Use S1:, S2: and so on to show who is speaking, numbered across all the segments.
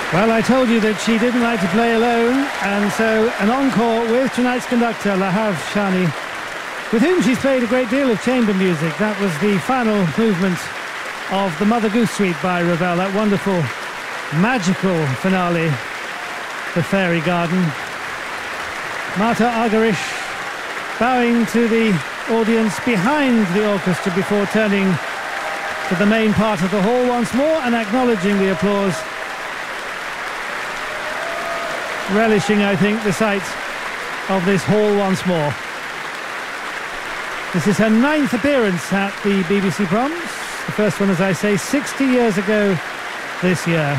S1: Well, I told you that she didn't like to play alone, and so an encore with tonight's conductor, Lahav Shani, with whom she's played a great deal of chamber music. That was the final movement of the Mother Goose Suite by Ravel, that wonderful, magical finale, The Fairy Garden. Marta Argerich bowing to the audience behind the orchestra before turning to the main part of the hall once more and acknowledging the applause. Relishing, I think, the sight of this hall once more. This is her 9th appearance at the BBC Proms. The first one, as I say, 60 years ago this year.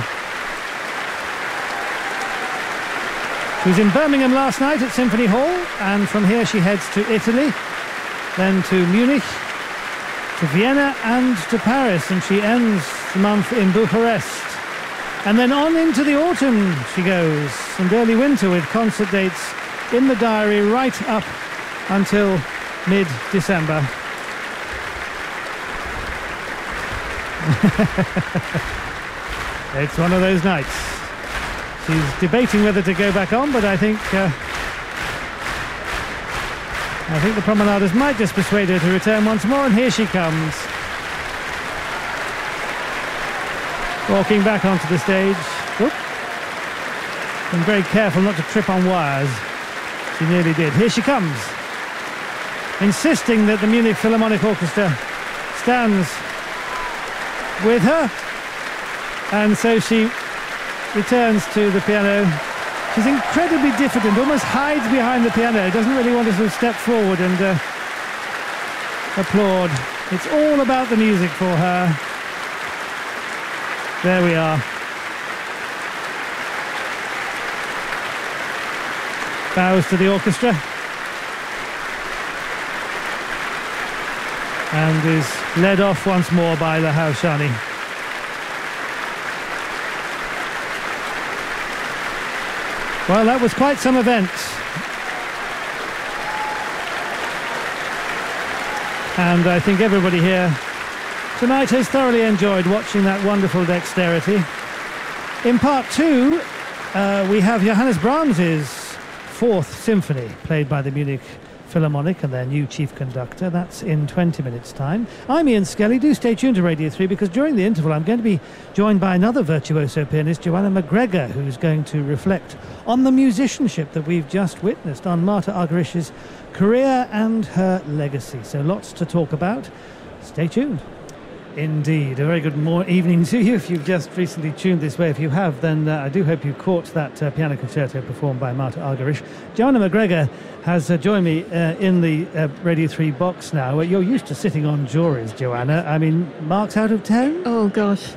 S1: She was in Birmingham last night at Symphony Hall, and from here she heads to Italy, then to Munich, to Vienna and to Paris, and she ends the month in Bucharest. And then on into the autumn she goes, and early winter, with concert dates in the diary right up until mid-December. It's one of those nights. She's debating whether to go back on, but I think the promenaders might just persuade her to return once more, and here she comes. Walking back onto the stage. Whoop. Been very careful not to trip on wires. She nearly did. Here she comes, insisting that the Munich Philharmonic Orchestra stands with her. And so she returns to the piano. She's incredibly diffident, almost hides behind the piano, doesn't really want to sort of step forward and applaud. It's all about the music for her. There we are. Bows to the orchestra. And is led off once more by Lahav Shani. Well, that was quite some event. And I think everybody here tonight has thoroughly enjoyed watching that wonderful dexterity. In part 2, we have Johannes Brahms's 4th Symphony, played by the Munich Philharmonic and their new chief conductor. That's in 20 minutes' time. I'm Ian Skelly. Do stay tuned to Radio 3, because during the interval I'm going to be joined by another virtuoso pianist, Joanna McGregor, who's going to reflect on the musicianship that we've just witnessed, on Marta Argerich's career and her legacy. So lots to talk about. Stay tuned. Indeed. A very good evening to you if you've just recently tuned this way. If you have, then I do hope you caught that piano concerto performed by Marta Argerich. Joanna McGregor has joined me in the Radio 3 box now. You're used to sitting on juries, Joanna. I mean, marks out of 10?
S2: Oh, gosh,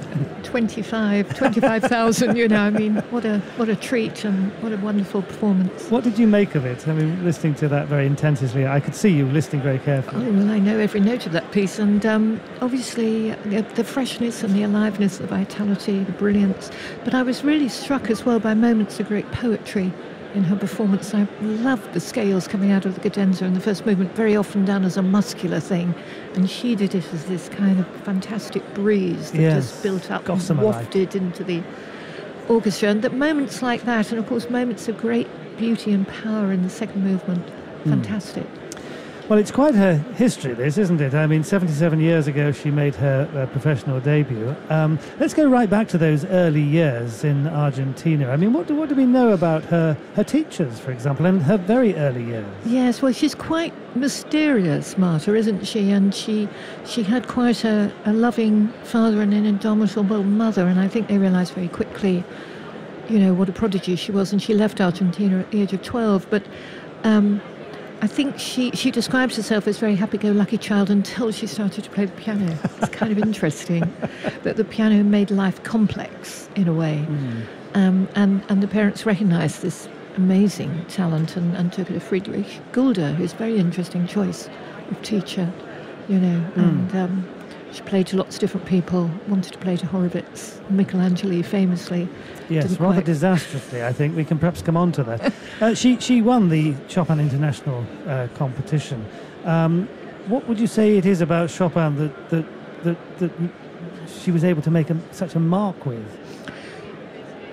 S2: 25,000, you know. I mean, what a treat and what a wonderful performance.
S1: What did you make of it? I mean, listening to that very intensively, I could see you listening very carefully.
S2: Oh, well, I know every note of that piece, and obviously the freshness and the aliveness, the vitality, the brilliance. But I was really struck as well by moments of great poetry in her performance. I loved the scales coming out of the cadenza in the first movement, very often done as a muscular thing, and she did it as this kind of fantastic breeze that just built up and wafted into the orchestra. And that moments like that, and of course moments of great beauty and power in the second movement, fantastic.
S1: Well, it's quite a history, this, isn't it? I mean, 77 years ago she made her professional debut. Let's go right back to those early years in Argentina. I mean, what do we know about her teachers, for example, and her very early years?
S2: Yes, well, she's quite mysterious, Marta, isn't she? And she had quite a loving father and an indomitable mother, and I think they realised very quickly, you know, what a prodigy she was, and she left Argentina at the age of 12. But I think she describes herself as a very happy-go-lucky child until she started to play the piano. It's kind of interesting that the piano made life complex in a way. And the parents recognised this amazing talent and took her to Friedrich Gulda, who's a very interesting choice of teacher, you know. And she played to lots of different people, wanted to play to Horowitz, Michelangelo famously.
S1: Yes, rather disastrously, I think. We can perhaps come on to that. She won the Chopin International competition. What would you say it is about Chopin that she was able to make such a mark with?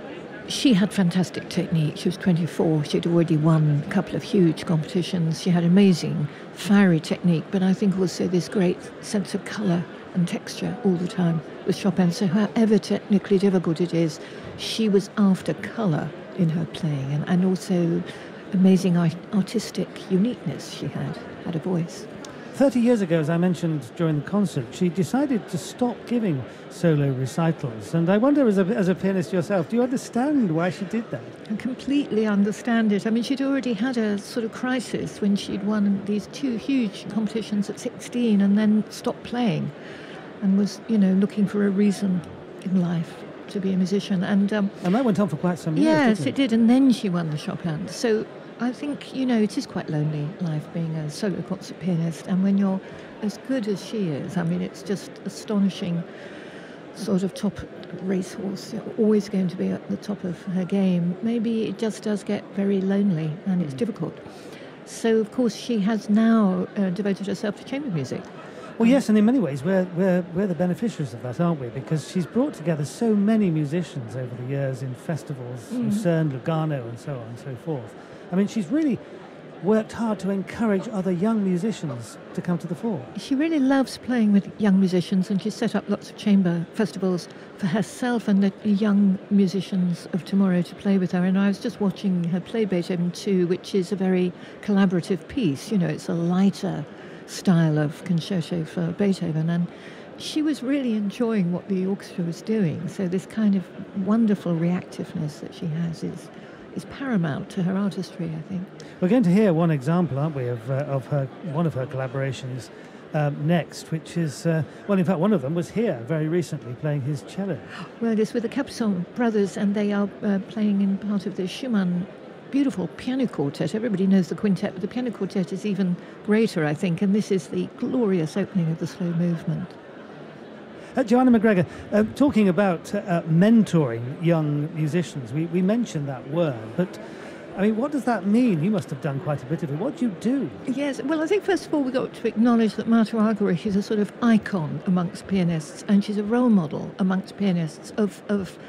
S2: She had fantastic technique. She was 24. She'd already won a couple of huge competitions. She had amazing, fiery technique, but I think also this great sense of colour and texture all the time with Chopin. So however technically difficult it is, she was after colour in her playing, and also amazing artistic uniqueness she had a voice.
S1: 30 years ago, as I mentioned during the concert, she decided to stop giving solo recitals. And I wonder, as a pianist yourself, do you understand why she did that?
S2: I completely understand it. I mean, she'd already had a sort of crisis when she'd won these 2 huge competitions at 16 and then stopped playing and was, looking for a reason in life to be a musician. And
S1: that went on for quite some years,
S2: yes,
S1: didn't
S2: it did. And then she won the Chopin. So I think, it is quite lonely, life, being a solo concert pianist. And when you're as good as she is, I mean, it's just astonishing, sort of top racehorse, always going to be at the top of her game. Maybe it just does get very lonely and it's difficult. So, of course, she has now devoted herself to chamber music.
S1: Well, yes, and in many ways we're the beneficiaries of that, aren't we? Because she's brought together so many musicians over the years in festivals, Lucerne, Lugano, and so on and so forth. I mean, she's really worked hard to encourage other young musicians to come to the fore.
S2: She really loves playing with young musicians, and she's set up lots of chamber festivals for herself and the young musicians of tomorrow to play with her. And I was just watching her play Beethoven 2, which is a very collaborative piece. It's a lighter style of concerto for Beethoven, and she was really enjoying what the orchestra was doing. So this kind of wonderful reactiveness that she has is paramount to her artistry, I think.
S1: We're going to hear one example, aren't we, of her one of her collaborations next, which is, in fact, one of them was here very recently playing his cello.
S2: Well, it's with the Capuçon brothers, and they are playing in part of the Schumann beautiful piano quartet. Everybody knows the quintet, but the piano quartet is even greater, I think, and this is the glorious opening of the slow movement.
S1: Joanna McGregor, talking about mentoring young musicians, we mentioned that word, but I mean, what does that mean? You must have done quite a bit of it. What do you do? Yes,
S2: well, I think first of all we've got to acknowledge that Marta Argerich is a sort of icon amongst pianists, and she's a role model amongst pianists of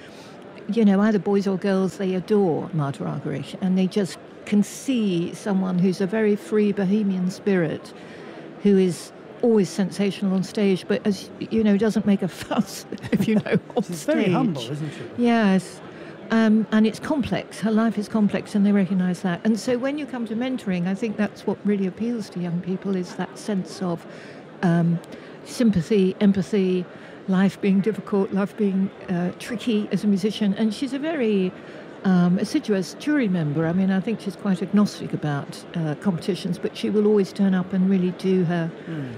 S2: either boys or girls. They adore Marta Argerich, and they just can see someone who's a very free bohemian spirit, who is always sensational on stage, but as doesn't make a fuss, if on
S1: She's
S2: stage.
S1: Very humble, isn't she?
S2: Yes. And it's complex. Her life is complex, and they recognise that. And so when you come to mentoring, I think that's what really appeals to young people, is that sense of sympathy, empathy, life being difficult, life being tricky as a musician. And she's a very assiduous jury member. I mean, I think she's quite agnostic about competitions, but she will always turn up and really do her,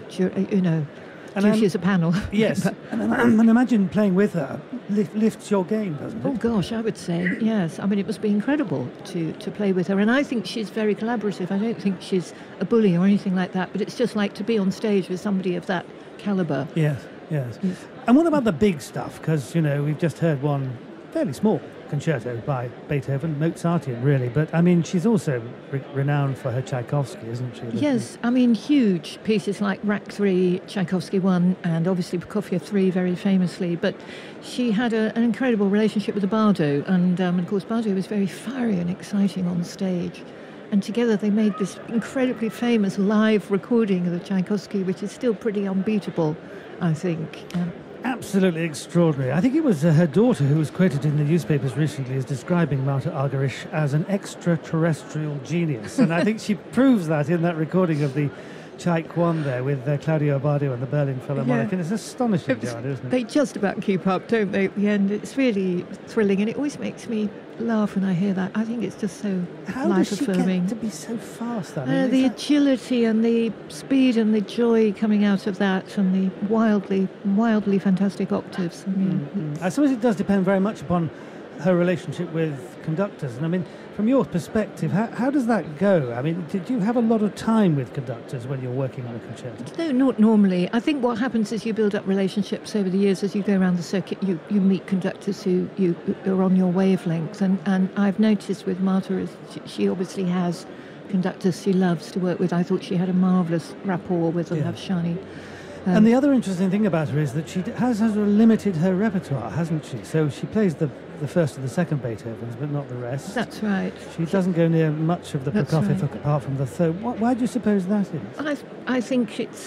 S2: duty as a panel.
S1: Yes, and imagine playing with her lifts your game, doesn't it?
S2: Oh gosh, I would say, yes. I mean, it must be incredible to play with her. And I think she's very collaborative. I don't think she's a bully or anything like that, but it's just like to be on stage with somebody of that calibre.
S1: Yes. And what about the big stuff? Because, we've just heard one fairly small concerto by Beethoven, Mozartian really, but I mean, she's also renowned for her Tchaikovsky, isn't she?
S2: Yes, I mean, huge pieces like Rack 3, Tchaikovsky 1, and obviously Prokofiev 3 very famously, but she had an incredible relationship with the Bardo, and of course Bardo was very fiery and exciting on stage, and together they made this incredibly famous live recording of the Tchaikovsky, which is still pretty unbeatable, I think.
S1: Absolutely extraordinary. I think it was her daughter who was quoted in the newspapers recently as describing Marta Argerich as an extraterrestrial genius. And I think she proves that in that recording of the Tchaik 1 there with Claudio Abbado and the Berlin Philharmonic. Yeah. And it's astonishing, Joanna, isn't it?
S2: They just about keep up, don't they, at the end? It's really thrilling, and it always makes me laugh when I hear that. I think it's just so life-affirming.
S1: How does she get to be so fast?
S2: The agility and the speed and the joy coming out of that, and the wildly fantastic octaves. I mean,
S1: I suppose it does depend very much upon her relationship with conductors. And I mean, from your perspective, how does that go? I mean, did you have a lot of time with conductors when you're working on a concerto?
S2: No, not normally. I think what happens is you build up relationships over the years as you go around the circuit. You meet conductors who are on your wavelength. And I've noticed with Marta, she obviously has conductors she loves to work with. I thought she had a marvellous rapport with Lavshani.
S1: And the other interesting thing about her is that she has limited her repertoire, hasn't she? So she plays the the first and the second Beethovens, but not the rest.
S2: That's right.
S1: She doesn't go near much of the
S2: That's
S1: Prokofiev
S2: right.
S1: apart from the third. Why do you suppose that is?
S2: I think it's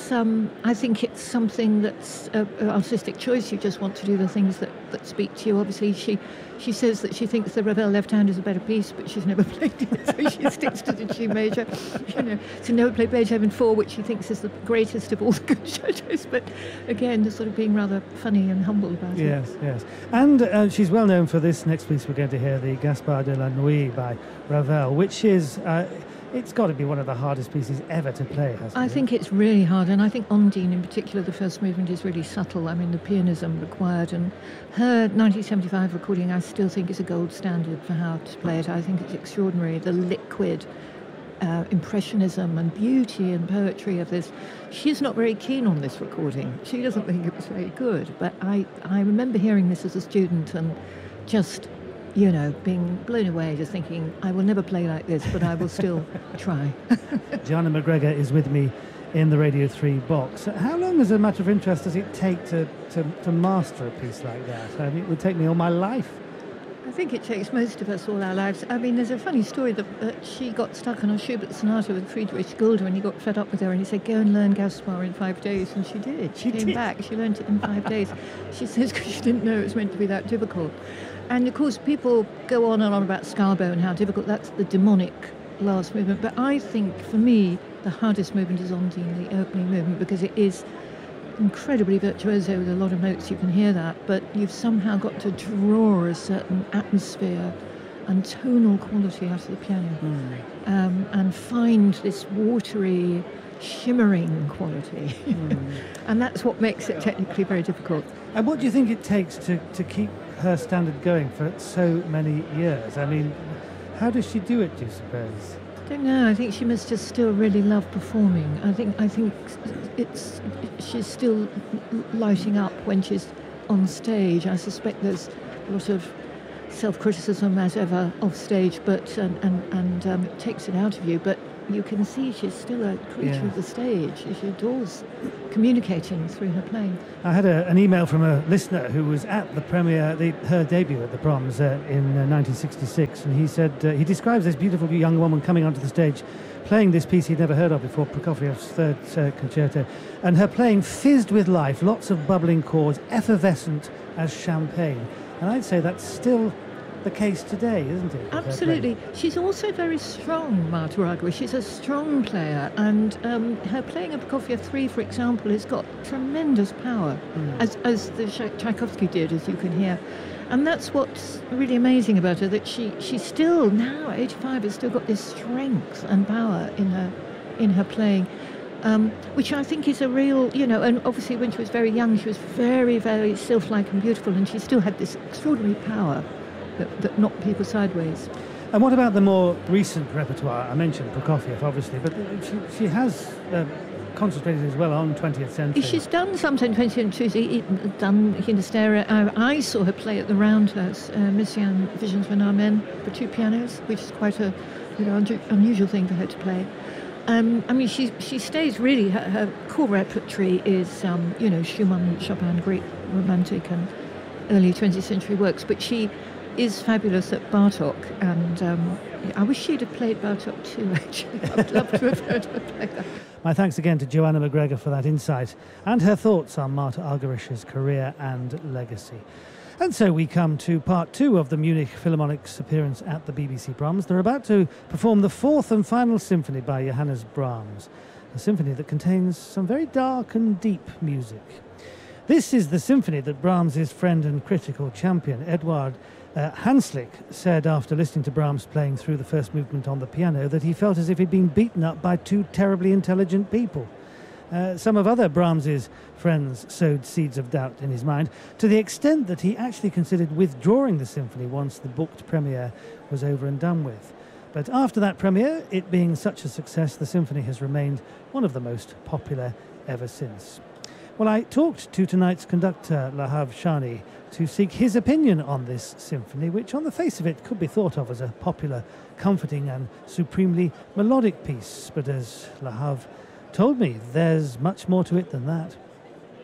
S2: something that's an artistic choice. You just want to do the things that speak to you. Obviously, she says that she thinks the Ravel Left Hand is a better piece, but she's never played it, so she sticks to the G major. She never played Beethoven 4, which she thinks is the greatest of all the good judges. But again, just sort of being rather funny and humble about it.
S1: Yes. And she's well known for this next piece we're going to hear, the Gaspard de la Nuit by Ravel, which is... it's got to be one of the hardest pieces ever to play, hasn't it?
S2: I think it's really hard, and I think Ondine in particular, the first movement is really subtle. I mean, the pianism required, and her 1975 recording I still think is a gold standard for how to play it. I think it's extraordinary, the liquid impressionism and beauty and poetry of this. She's not very keen on this recording. She doesn't think it was very good, but I remember hearing this as a student and just... being blown away, just thinking, I will never play like this, but I will still try.
S1: Joanna McGregor is with me in the Radio 3 box. How long, as a matter of interest, does it take to master a piece like that? I mean, it would take me all my life.
S2: I think it takes most of us all our lives. I mean, there's a funny story that she got stuck on a Schubert sonata with Friedrich Gulder, and he got fed up with her, and he said, go and learn Gaspar in 5 days, and she did. She came back, she learned it in 5 days. She says, because she didn't know it was meant to be that difficult. And of course, people go on and on about Scalbo and how difficult. That's the demonic last movement. But I think, for me, the hardest movement is Ondine, the opening movement, because it is incredibly virtuoso with a lot of notes. You can hear that, but you've somehow got to draw a certain atmosphere and tonal quality out of the piano, and find this watery, shimmering quality. And that's what makes it technically very difficult.
S1: And what do you think it takes to keep her standard going for so many years? I mean, how does she do it, do you suppose?
S2: I don't know. I think she must just still really love performing. I think she's still lighting up when she's on stage. I suspect there's a lot of self-criticism as ever off stage, but and it takes it out of you. But you can see she's still a creature of the stage. She adores communicating through her playing.
S1: I had an email from a listener who was at the premiere, her debut at the Proms in 1966, and he said he describes this beautiful young woman coming onto the stage, playing this piece he'd never heard of before, Prokofiev's Third Concerto, and her playing fizzed with life, lots of bubbling chords, effervescent as champagne. And I'd say that's still the case today, isn't it?
S2: Absolutely. She's also very strong, Marta Argerich. She's a strong player, and her playing of Prokofiev 3, for example, has got tremendous power, as the Tchaikovsky did, as you can hear. And that's what's really amazing about her, that she still, now at 85, has still got this strength and power in her playing, which I think is a real, and obviously when she was very young, she was very, very sylph-like and beautiful, and she still had this extraordinary power that knocked people sideways.
S1: And what about the more recent repertoire? I mentioned Prokofiev, obviously, but she has concentrated as well on 20th century.
S2: She's done something 20th century, done Hysteria. I saw her play at the Roundhouse, Messiaen Visions of an Amen, for 2 pianos, which is quite a unusual thing for her to play. I mean, she stays really, her core repertory is, Schumann, Chopin, great Romantic and early 20th century works, but she is fabulous at Bartók, and I wish she'd have played Bartók too, actually. I'd love to have heard her play that.
S1: My thanks again to Joanna McGregor for that insight and her thoughts on Marta Argerich's career and legacy. And so we come to part 2 of the Munich Philharmonic's appearance at the BBC Proms. They're about to perform the 4th and final symphony by Johannes Brahms, a symphony that contains some very dark and deep music. This is the symphony that Brahms' friend and critical champion, Eduard Hanslick, said after listening to Brahms playing through the first movement on the piano that he felt as if he'd been beaten up by 2 terribly intelligent people. Some of other Brahms's friends sowed seeds of doubt in his mind, to the extent that he actually considered withdrawing the symphony once the booked premiere was over and done with. But after that premiere, it being such a success, the symphony has remained one of the most popular ever since. Well, I talked to tonight's conductor, Lahav Shani, to seek his opinion on this symphony, which on the face of it could be thought of as a popular, comforting and supremely melodic piece. But as Lahav told me, there's much more to it than that.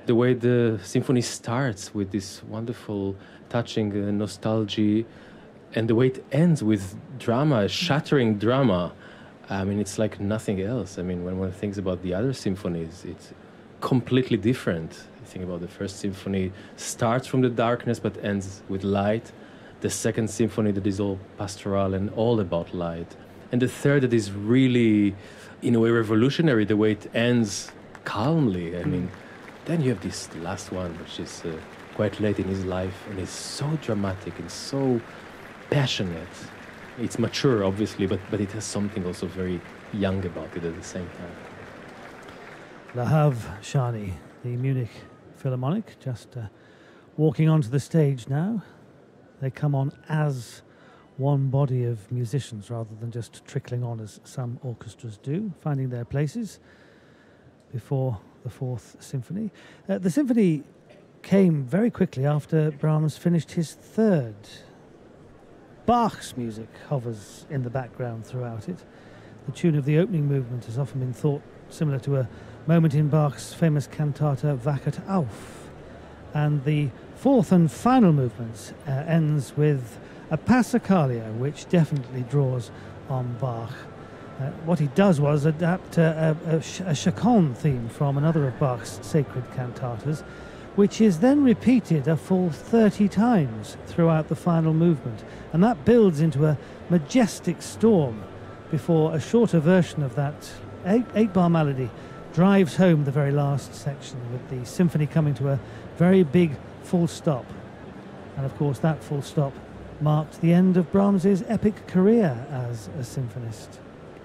S3: the way the symphony starts with this wonderful, touching nostalgia, and the way it ends with drama, shattering drama. I mean, it's like nothing else. I mean, when one thinks about the other symphonies, it's completely different. You think about the first symphony, starts from the darkness but ends with light. The second symphony that is all pastoral and all about light. And the third that is really, in a way, revolutionary, the way it ends calmly. I mean, then you have this last one, which is quite late in his life, and it's so dramatic and so passionate. It's mature, obviously, but it has something also very young about it at the same time.
S1: Lahav Shani, the Munich Philharmonic, just walking onto the stage now. They come on as one body of musicians rather than just trickling on as some orchestras do, finding their places before the Fourth Symphony. The symphony came very quickly after Brahms finished his third. Bach's music hovers in the background throughout it. The tune of the opening movement has often been thought similar to a moment in Bach's famous cantata Wachet auf. And the fourth and final movement ends with a Passacaglia, which definitely draws on Bach. What he does was adapt a chaconne theme from another of Bach's sacred cantatas, which is then repeated a full 30 times throughout the final movement. And that builds into a majestic storm before a shorter version of that eight-bar melody drives home the very last section, with the symphony coming to a very big full stop. And of course that full stop marked the end of Brahms's epic career as a symphonist.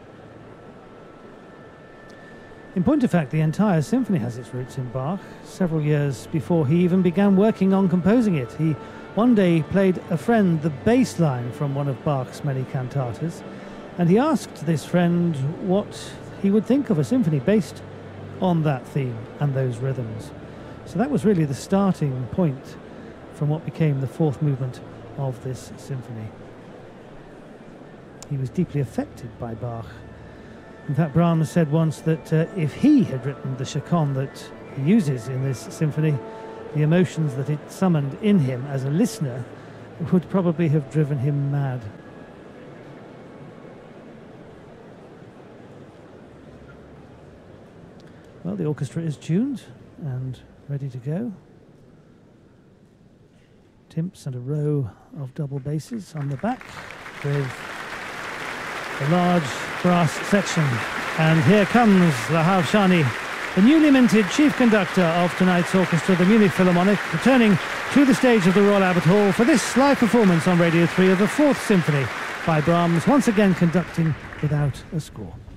S1: In point of fact, the entire symphony has its roots in Bach. Several years before he even began working on composing it, he one day played a friend the bass line from one of Bach's many cantatas, and he asked this friend what he would think of a symphony based on that theme and those rhythms. So that was really the starting point from what became the fourth movement of this symphony. He was deeply affected by Bach. In fact, Brahms said once that if he had written the chaconne that he uses in this symphony, the emotions that it summoned in him as a listener would probably have driven him mad. Well, the orchestra is tuned and ready to go. Timps and a row of double basses on the back with a large brass section. And here comes Lahav Shani, the newly minted chief conductor of tonight's orchestra, the Munich Philharmonic, returning to the stage of the Royal Albert Hall for this live performance on Radio 3 of the Fourth Symphony by Brahms, once again conducting without a score.